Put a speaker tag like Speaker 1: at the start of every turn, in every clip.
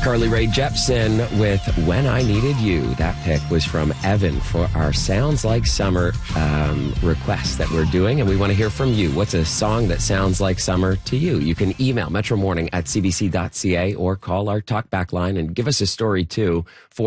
Speaker 1: Carly Rae Jepsen with When I Needed You. That pick was from Evan for our Sounds Like Summer request that we're doing. And we want to hear from you. What's a song that sounds like summer to you? You can email metromorning@cbc.ca or call our talkback line and give us a story too.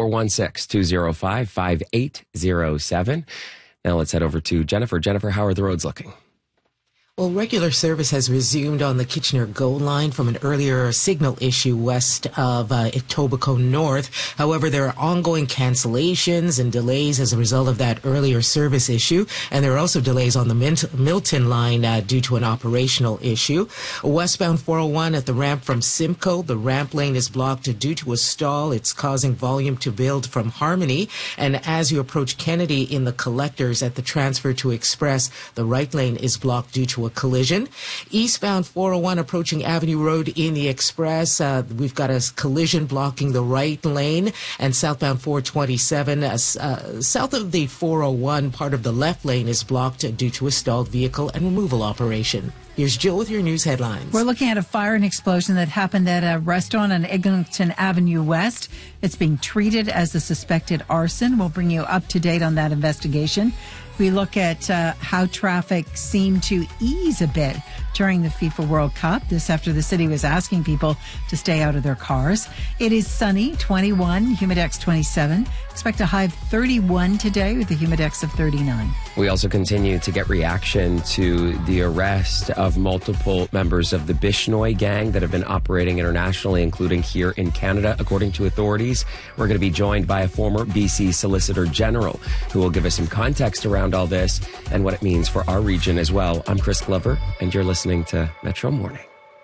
Speaker 1: 416-205-5807. Now let's head over to Jennifer. Jennifer, how are the roads looking?
Speaker 2: Well, regular service has resumed on the Kitchener GO line from an earlier signal issue west of Etobicoke North. However, there are ongoing cancellations and delays as a result of that earlier service issue. And there are also delays on the Milton line due to an operational issue. Westbound 401 at the ramp from Simcoe, the ramp lane is blocked due to a stall. It's causing volume to build from Harmony. And as you approach Kennedy in the collectors at the transfer to Express, the right lane is blocked due to a collision. Eastbound 401 approaching Avenue Road in the Express, we've got a collision blocking the right lane, and southbound 427 south of the 401, part of the left lane is blocked due to a stalled vehicle and removal operation. Here's Jill with your news headlines.
Speaker 3: We're looking at a fire and explosion that happened at a restaurant on Eglinton Avenue West. It's being treated as a suspected arson. We'll bring you up to date on that investigation. We look at how traffic seemed to ease a bit during the FIFA World Cup. This after the city was asking people to stay out of their cars. It is sunny, 21, humidex 27. Expect a high of 31 today with a humidex of 39.
Speaker 1: We also continue to get reaction to the arrest of multiple members of the Bishnoi gang that have been operating internationally, including here in Canada, according to authorities. We're going to be joined by a former BC Solicitor General who will give us some context around all this and what it means for our region as well. I'm Chris Glover, and you're listening to Metro Morning.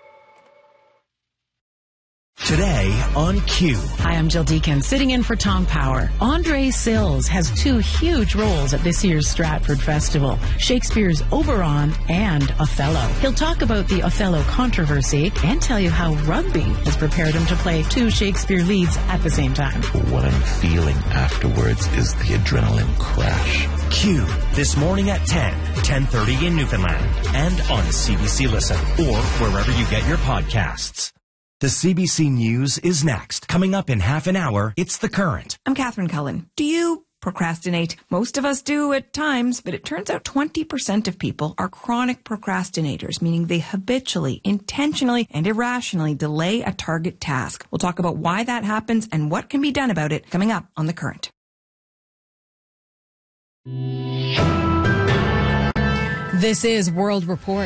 Speaker 4: Today on Q.
Speaker 5: Hi, I'm Jill Deacon, sitting in for Tom Power. Andre Sills has two huge roles at this year's Stratford Festival, Shakespeare's Oberon and Othello. He'll talk about the Othello controversy and tell you how rugby has prepared him to play two Shakespeare leads at the same time.
Speaker 6: What I'm feeling afterwards is the adrenaline crash.
Speaker 4: Q, this morning at 10:30 in Newfoundland, and on CBC Listen, or wherever you get your podcasts. The CBC News is next. Coming up in half an hour, it's The Current.
Speaker 7: I'm Catherine Cullen. Do you procrastinate? Most of us do at times, but it turns out 20% of people are chronic procrastinators, meaning they habitually, intentionally, and irrationally delay a target task. We'll talk about why that happens and what can be done about it coming up on The Current.
Speaker 3: This is World Report.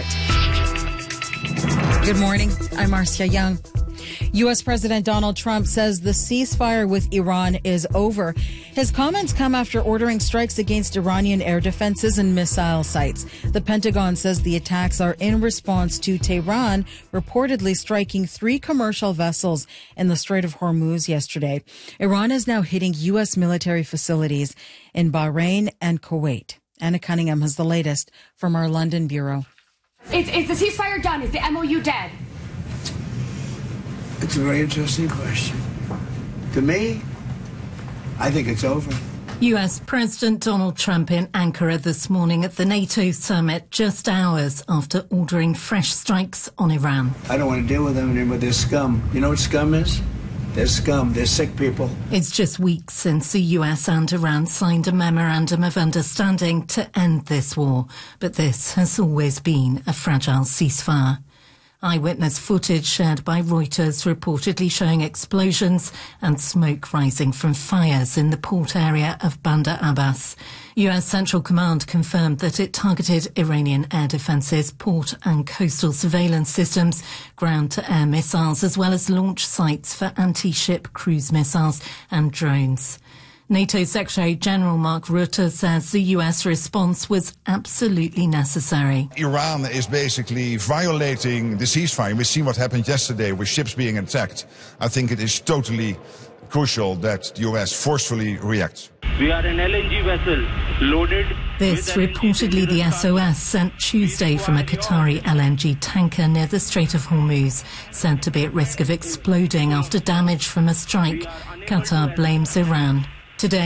Speaker 3: Good morning. I'm Marcia Young. U.S. President Donald Trump says the ceasefire with Iran is over. His comments come after ordering strikes against Iranian air defenses and missile sites. The Pentagon says the attacks are in response to Tehran reportedly striking 3 commercial vessels in the Strait of Hormuz yesterday. Iran is now hitting U.S. military facilities in Bahrain and Kuwait. Anna Cunningham has the latest from our London bureau.
Speaker 8: Is the ceasefire done? Is the MOU dead?
Speaker 9: It's a very interesting question. To me, I think it's over.
Speaker 5: U.S. President Donald Trump in Ankara this morning at the NATO summit, just hours after ordering fresh strikes on Iran.
Speaker 9: I don't want to deal with them anymore. They're scum. You know what scum is? They're scum. They're sick people.
Speaker 5: It's just weeks since the U.S. and Iran signed a memorandum of understanding to end this war. But this has always been a fragile ceasefire. Eyewitness footage shared by Reuters reportedly showing explosions and smoke rising from fires in the port area of Bandar Abbas. U.S. Central Command confirmed that it targeted Iranian air defences, port and coastal surveillance systems, ground-to-air missiles, as well as launch sites for anti-ship cruise missiles and drones. NATO Secretary General Mark Rutte says the U.S. response was absolutely necessary.
Speaker 10: Iran is basically violating the ceasefire. We've seen what happened yesterday with ships being attacked. I think it is totally crucial that the U.S. forcefully reacts.
Speaker 11: We are an LNG vessel loaded.
Speaker 5: This reportedly the SOS sent Tuesday from a Qatari LNG tanker near the Strait of Hormuz, said to be at risk of exploding after damage from a strike. Qatar blames Iran. Today,